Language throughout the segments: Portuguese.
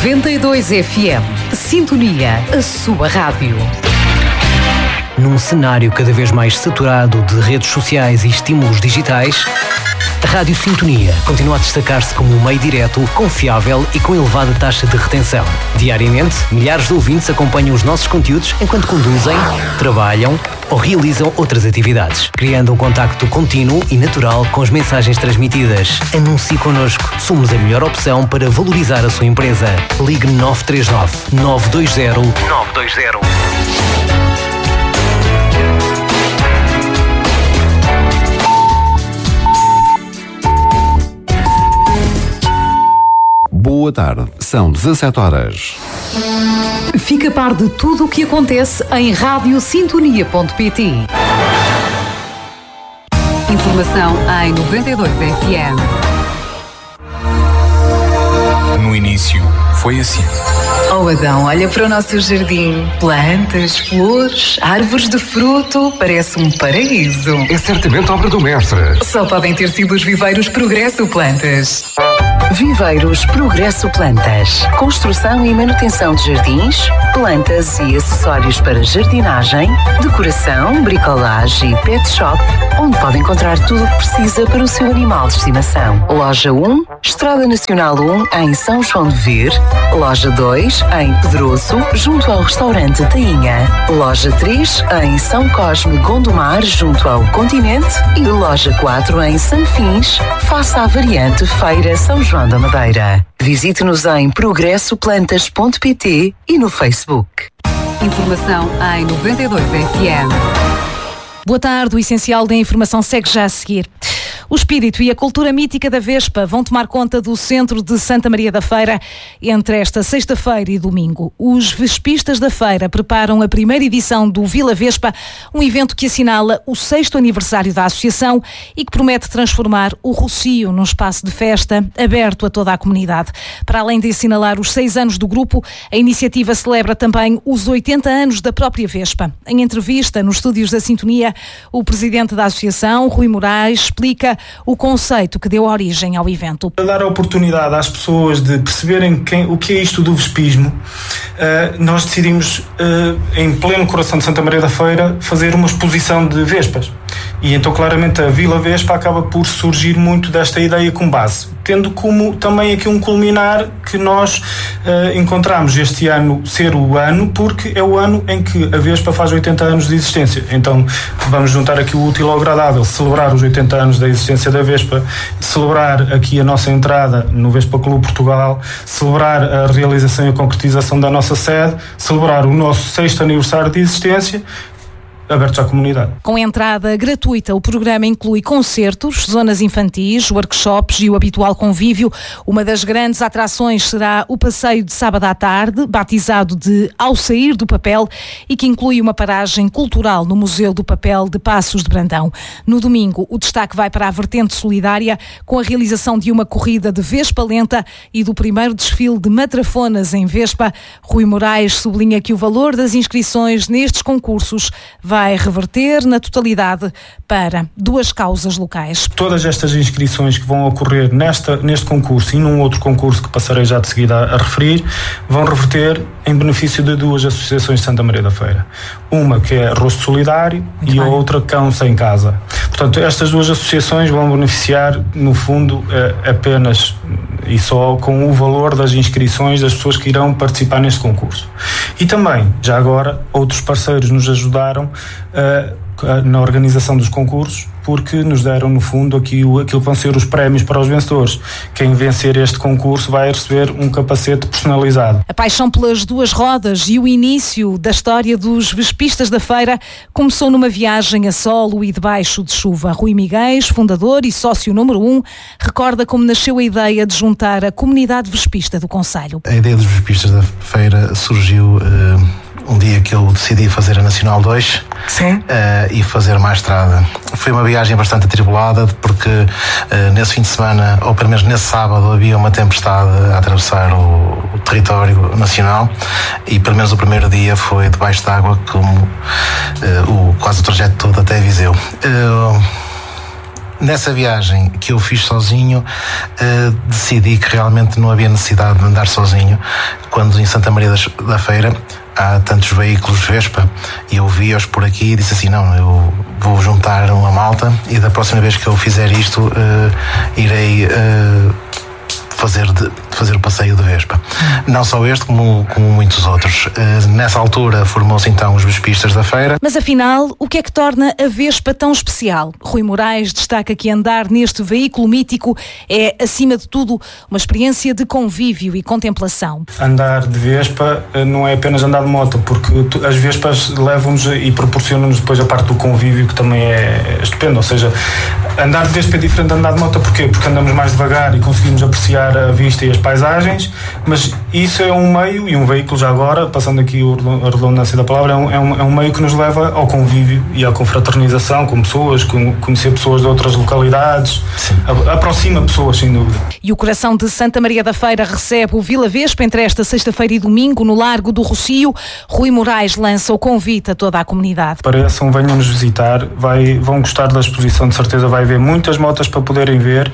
92 FM. Sintonia, a sua rádio. Num cenário cada vez mais saturado de redes sociais e estímulos digitais, a Rádio Sintonia continua a destacar-se como um meio direto, confiável e com elevada taxa de retenção. Diariamente, milhares de ouvintes acompanham os nossos conteúdos enquanto conduzem, trabalham ou realizam outras atividades, criando um contacto contínuo e natural com as mensagens transmitidas. Anuncie connosco. Somos a melhor opção para valorizar a sua empresa. Ligue 939 920 920. Boa tarde, são 17 horas. Fica a par de tudo o que acontece em radiosintonia.pt. Informação em 92 FM. No início, foi assim. Oh Adão, olha para o nosso jardim. Plantas, flores, árvores de fruto. Parece um paraíso. É certamente obra do mestre. Só podem ter sido os viveiros Progresso Plantas. Viveiros Progresso Plantas. Construção e manutenção de jardins, plantas e acessórios para jardinagem, decoração, bricolagem e pet shop, onde pode encontrar tudo o que precisa para o seu animal de estimação. Loja 1, Estrada Nacional 1, em São João de Vir. Loja 2, em Pedroso, junto ao restaurante Tainha. Loja 3, em São Cosme, Gondomar, junto ao Continente. E loja 4, em Sanfins, face à variante Feira São João da Madeira. Visite-nos em progressoplantas.pt e no Facebook. Informação em 92 FM. Boa tarde, o essencial da informação segue já a seguir. O espírito e a cultura mítica da Vespa vão tomar conta do centro de Santa Maria da Feira entre esta sexta-feira e domingo. Os vespistas da feira preparam a primeira edição do Vila Vespa, um evento que assinala o 6º aniversário da associação e que promete transformar o Rocio num espaço de festa aberto a toda a comunidade. Para além de assinalar os 6 anos do grupo, a iniciativa celebra também os 80 anos da própria Vespa. Em entrevista nos estúdios da Sintonia, o presidente da associação, Rui Moraes, explica o conceito que deu origem ao evento. Para dar a oportunidade às pessoas de perceberem o que é isto do vespismo, nós decidimos, em pleno coração de Santa Maria da Feira, fazer uma exposição de vespas. E então, claramente, a Vila Vespa acaba por surgir muito desta ideia com base, tendo como também aqui um culminar que nós encontramos este ano ser o ano, porque é o ano em que a Vespa faz 80 anos de existência. Então, vamos juntar aqui o útil ao agradável, celebrar os 80 anos da existência da Vespa, celebrar aqui a nossa entrada no Vespa Clube Portugal, celebrar a realização e a concretização da nossa sede, celebrar o nosso 6º aniversário de existência, abertos à comunidade. Com entrada gratuita, o programa inclui concertos, zonas infantis, workshops e o habitual convívio. Uma das grandes atrações será o passeio de sábado à tarde, batizado de Ao Sair do Papel, e que inclui uma paragem cultural no Museu do Papel de Passos de Brandão. No domingo, o destaque vai para a vertente solidária, com a realização de uma corrida de Vespa lenta e do primeiro desfile de matrafonas em Vespa. Rui Moraes sublinha que o valor das inscrições nestes concursos vai reverter na totalidade para 2 causas locais. Todas estas inscrições que vão ocorrer neste concurso e num outro concurso que passarei já de seguida a referir, vão reverter em benefício de 2 associações de Santa Maria da Feira. Uma que é Rosto Solidário e a outra Cão Sem Casa. Portanto, estas 2 associações vão beneficiar, no fundo, apenas e só com o valor das inscrições das pessoas que irão participar neste concurso. E também, já agora, outros parceiros nos ajudaram na organização dos concursos, porque nos deram, no fundo, aquilo que vão ser os prémios para os vencedores. Quem vencer este concurso vai receber um capacete personalizado. A paixão pelas 2 rodas e o início da história dos vespistas da feira começou numa viagem a solo e debaixo de chuva. Rui Miguel, fundador e sócio número 1, recorda como nasceu a ideia de juntar a comunidade vespista do concelho. A ideia dos vespistas da feira surgiu um dia que eu decidi fazer a Nacional 2 e fazer uma estrada. Foi uma viagem bastante atribulada, porque nesse fim de semana, ou pelo menos nesse sábado, havia uma tempestade a atravessar o território nacional e pelo menos o primeiro dia foi debaixo d'água, como quase o trajeto todo até Viseu. Nessa viagem que eu fiz sozinho, decidi que realmente não havia necessidade de andar sozinho, quando em Santa Maria da Feira há tantos veículos Vespa, e eu vi-os por aqui e disse assim, não, eu vou juntar uma malta e da próxima vez que eu fizer isto, irei fazer o passeio de Vespa. Não só este, como muitos outros. Nessa altura formou-se então os Vespistas da Feira. Mas afinal, o que é que torna a Vespa tão especial? Rui Moraes destaca que andar neste veículo mítico é, acima de tudo, uma experiência de convívio e contemplação. Andar de Vespa não é apenas andar de moto, porque as Vespas levam-nos e proporcionam-nos depois a parte do convívio, que também é estupendo. Ou seja, andar de Vespa é diferente de andar de moto, porquê? Porque andamos mais devagar e conseguimos apreciar a vista e as paisagens, mas isso é um meio, e um veículo já agora, passando aqui a redundância da palavra, é um meio que nos leva ao convívio e à confraternização com pessoas, conhecer pessoas de outras localidades, aproxima pessoas, sem dúvida. E o coração de Santa Maria da Feira recebe o Vila Vespa entre esta sexta-feira e domingo no Largo do Rocio. Rui Moraes lança o convite a toda a comunidade. Pareçam, venham-nos visitar, vão gostar da exposição, de certeza vai haver muitas motas para poderem ver,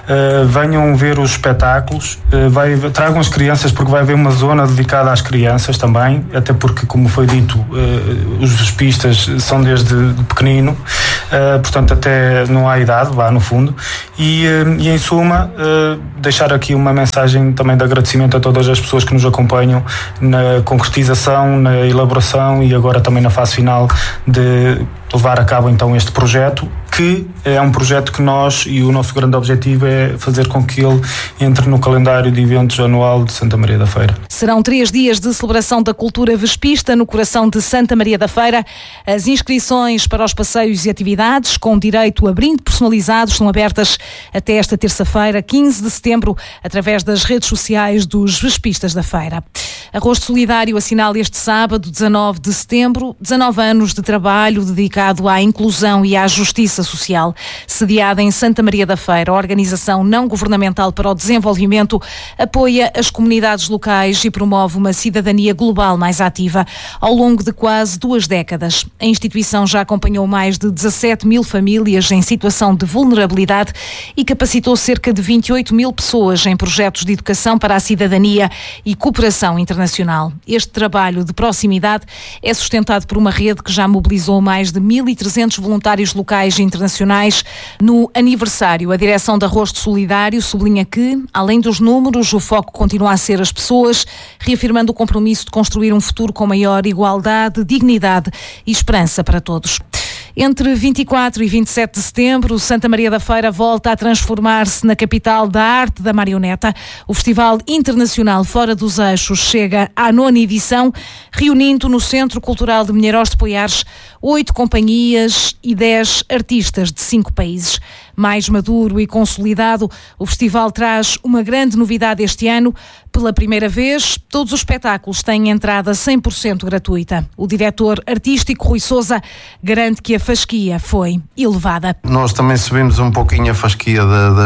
venham ver os espetáculos, tragam as crianças, porque vai haver uma zona dedicada às crianças também, até porque, como foi dito, os vespistas são desde pequenino, portanto até não há idade, vá no fundo, e em suma deixar aqui uma mensagem também de agradecimento a todas as pessoas que nos acompanham na concretização, na elaboração e agora também na fase final de levar a cabo então este projeto, que é um projeto que nós, e o nosso grande objetivo é fazer com que ele entre no calendário de eventos anual de Santa Maria da Feira. Serão 3 dias de celebração da cultura vespista no coração de Santa Maria da Feira. As inscrições para os passeios e atividades, com direito a brinde personalizados, são abertas até esta terça-feira, 15 de setembro, através das redes sociais dos Vespistas da Feira. Arrosto Solidário assinala este sábado, 19 de setembro, 19 anos de trabalho dedicado à inclusão e à justiça social. Sediada em Santa Maria da Feira, a organização não governamental para o desenvolvimento apoia as comunidades locais e promove uma cidadania global mais ativa ao longo de quase 2 décadas. A instituição já acompanhou mais de 17 mil famílias em situação de vulnerabilidade e capacitou cerca de 28 mil pessoas em projetos de educação para a cidadania e cooperação internacional. Este trabalho de proximidade é sustentado por uma rede que já mobilizou mais de 1.300 voluntários locais e internacionais. No aniversário, a direção da Arrosto Solidário sublinha que, além dos números, o foco continua a ser as pessoas, reafirmando o compromisso de construir um futuro com maior igualdade, dignidade e esperança para todos. Entre 24 e 27 de setembro, Santa Maria da Feira volta a transformar-se na capital da arte da marioneta. O Festival Internacional Fora dos Eixos chega à 9ª edição, reunindo no Centro Cultural de Mineiros de Poiares 8 companhias e 10 artistas de 5 países. Mais maduro e consolidado, o festival traz uma grande novidade este ano. Pela primeira vez, todos os espetáculos têm entrada 100% gratuita. O diretor artístico Rui Sousa garante que a fasquia foi elevada. Nós também subimos um pouquinho a fasquia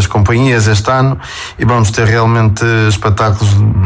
das companhias este ano e vamos ter realmente espetáculos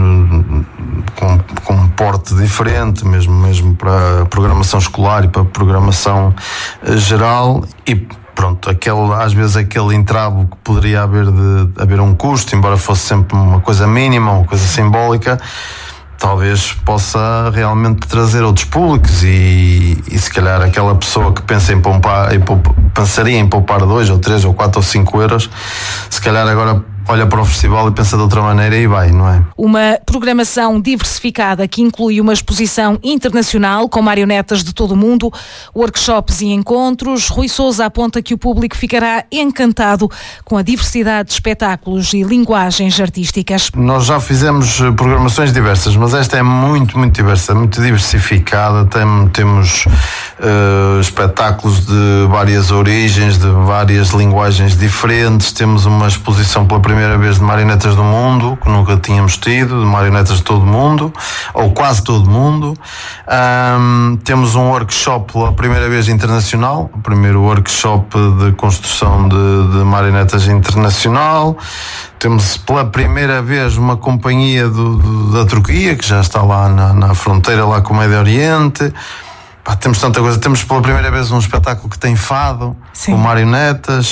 com um porte diferente, mesmo para a programação escolar e para a programação geral. E pronto, às vezes aquele entrave que poderia haver um custo, embora fosse sempre uma coisa mínima, uma coisa simbólica, talvez possa realmente trazer outros públicos e se calhar aquela pessoa que pensa pensaria em poupar 2 ou 3 ou 4 ou 5 euros, se calhar agora olha para o festival e pensa de outra maneira e vai, não é? Uma programação diversificada que inclui uma exposição internacional com marionetas de todo o mundo, workshops e encontros. Rui Sousa aponta que o público ficará encantado com a diversidade de espetáculos e linguagens artísticas. Nós já fizemos programações diversas, mas esta é muito, muito diversa, muito diversificada. Temos espetáculos de várias origens, de várias linguagens diferentes. Temos uma exposição pela primeira vez de marionetas do mundo, que nunca tínhamos tido, de marionetas de todo o mundo, ou quase todo o mundo. Temos um workshop pela primeira vez internacional, o primeiro workshop de construção de marionetas internacional. Temos pela primeira vez uma companhia da Turquia, que já está lá na fronteira lá com o Médio Oriente. Temos tanta coisa. Temos pela primeira vez um espetáculo que tem fado, com marionetas.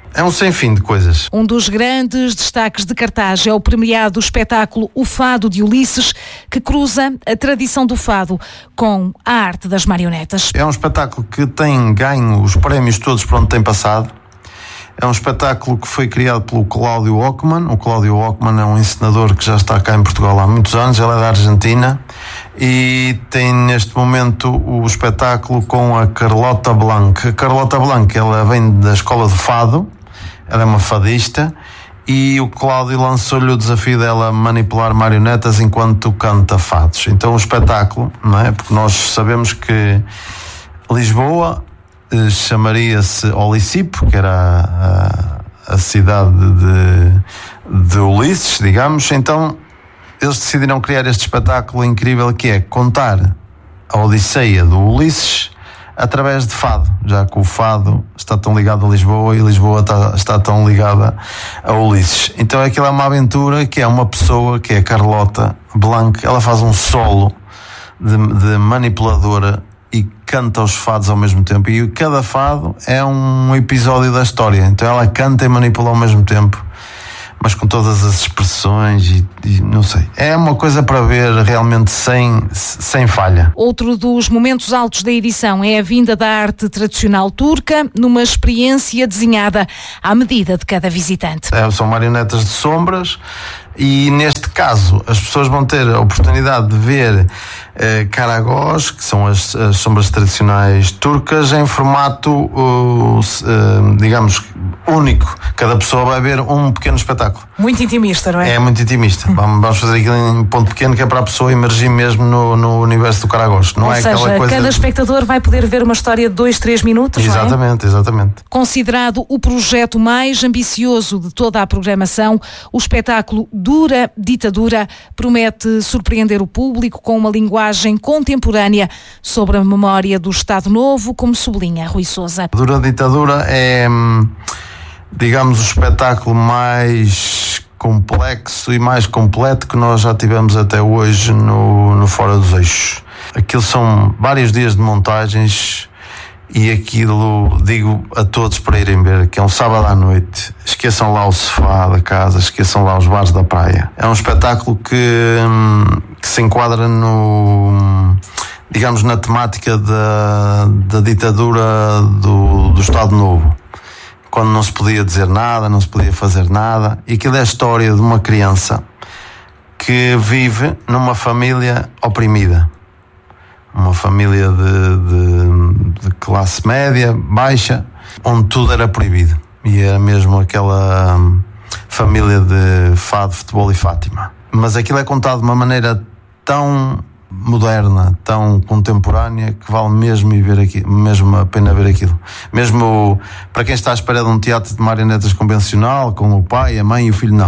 É um sem fim de coisas. Um dos grandes destaques de cartaz é o premiado espetáculo O Fado de Ulisses, que cruza a tradição do fado com a arte das marionetas. É um espetáculo que tem ganho os prémios todos por onde tem passado. É um espetáculo que foi criado pelo Cláudio Ockmann. O Cláudio Ockmann é um encenador que já está cá em Portugal há muitos anos, ele é da Argentina e tem neste momento o espetáculo com a Carlota Blanc. A Carlota Blanc, ela vem da escola de fado, ela é uma fadista e o Cláudio lançou-lhe o desafio dela manipular marionetas enquanto canta fados. Então o espetáculo, não é? Porque nós sabemos que Lisboa chamaria-se Olicipo, que era a cidade de Ulisses, digamos. Então eles decidiram criar este espetáculo incrível que é contar a Odisseia do Ulisses através de fado, já que o fado está tão ligado a Lisboa e Lisboa está tão ligada a Ulisses. Então aquilo é uma aventura que é uma pessoa, que é a Carlota Blanc, ela faz um solo de manipuladora e canta os fados ao mesmo tempo, e cada fado é um episódio da história. Então ela canta e manipula ao mesmo tempo, mas com todas as expressões e não sei, é uma coisa para ver realmente sem falha. Outro dos momentos altos da edição é a vinda da arte tradicional turca, numa experiência desenhada à medida de cada visitante. São marionetas de sombras e neste caso as pessoas vão ter a oportunidade de ver karagós, que são as sombras tradicionais turcas, em formato digamos único. Cada pessoa vai ver um pequeno espetáculo. Muito intimista, não é? É muito intimista. Vamos fazer aquilo em ponto pequeno, que é para a pessoa emergir mesmo no universo do karagós. Não é aquela coisa. Cada espectador vai poder ver uma história de 2-3 minutos. Exatamente, não é? Exatamente. Considerado o projeto mais ambicioso de toda a programação, o espetáculo Dura Ditadura promete surpreender o público com uma linguagem contemporânea sobre a memória do Estado Novo, como sublinha Rui Sousa. Dura Ditadura é, digamos, o espetáculo mais complexo e mais completo que nós já tivemos até hoje no Fora dos Eixos. Aquilo são vários dias de montagens e aquilo digo a todos para irem ver, que é um sábado à noite. Esqueçam lá o sofá da casa, esqueçam lá os bares da praia. É um espetáculo que se enquadra digamos, na temática da ditadura do Estado Novo, quando não se podia dizer nada, não se podia fazer nada. E aquilo é a história de uma criança que vive numa família oprimida, uma família de classe média, baixa, onde tudo era proibido. E era mesmo aquela família de fado, futebol e Fátima. Mas aquilo é contado de uma maneira tão moderna, tão contemporânea, que vale mesmo mesmo a pena ver aquilo. Mesmo para quem está à espera de um teatro de marionetas convencional, com o pai, a mãe e o filho,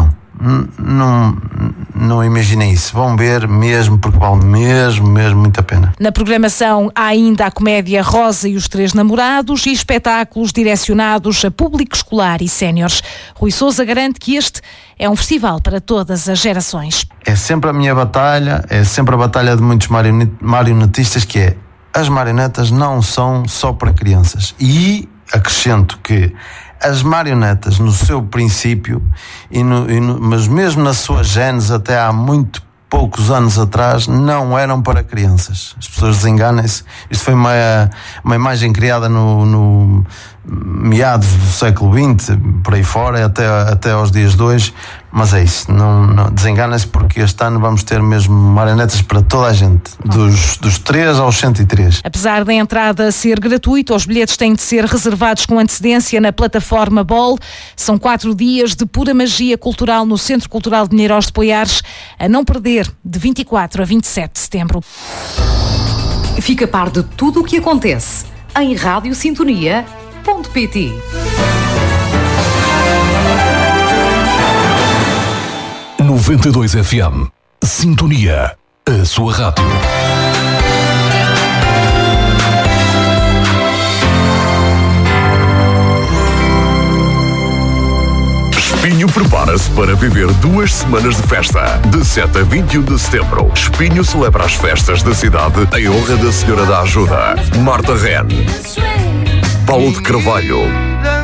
não imaginem isso. Vão ver mesmo, porque vale mesmo muito a pena. Na programação há ainda a comédia Rosa e os Três Namorados e espetáculos direcionados a público escolar e séniores. Rui Sousa garante que este é um festival para todas as gerações. É sempre a minha batalha, é sempre a batalha de muitos marionetistas, que é: as marionetas não são só para crianças. E acrescento que as marionetas, no seu princípio, mas mesmo na sua gênese, até há muito poucos anos atrás, não eram para crianças. As pessoas desenganem-se. Isto foi uma imagem criada no meados do século XX, por aí fora, até aos dias de hoje. Mas é isso, não desenganem-se, porque este ano vamos ter mesmo marionetas para toda a gente, dos 3 aos 103. Apesar da entrada ser gratuita, os bilhetes têm de ser reservados com antecedência na plataforma Bol. São 4 dias de pura magia cultural no Centro Cultural de Niros de Poiares, a não perder, de 24 a 27 de setembro. Fica a par de tudo o que acontece em radiosintonia.pt. 92 FM. Sintonia. A sua rádio. Espinho prepara-se para viver 2 semanas de festa. De 7 a 21 de setembro, Espinho celebra as festas da cidade em honra da Senhora da Ajuda, Marta Ren, Paulo de Carvalho,